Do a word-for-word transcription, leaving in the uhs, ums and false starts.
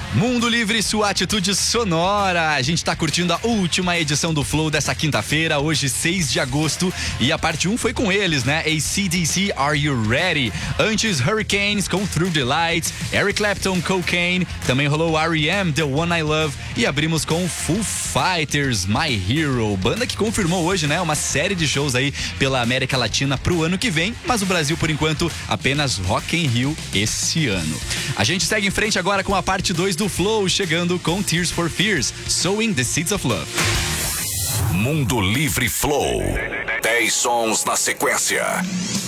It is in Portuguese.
Mundo Livre, sua atitude sonora. A gente tá curtindo a última edição do Flow dessa quinta-feira, hoje seis de agosto, e a parte um foi com eles, né? A C D C, Are You Ready? Antes, Hurricanes com Through the Lights, Eric Clapton, Cocaine, também rolou R E M, The One I Love, e abrimos com Foo Fighters, My Hero, banda que confirmou hoje, né, uma série de shows aí pela América Latina pro ano que vem, mas o Brasil, por enquanto, apenas Rock in Rio esse ano. A gente segue em frente agora com a parte dois do Flow, chegando com Tears for Fears, Sowing the Seeds of Love. Mundo Livre Flow. dez sons na sequência.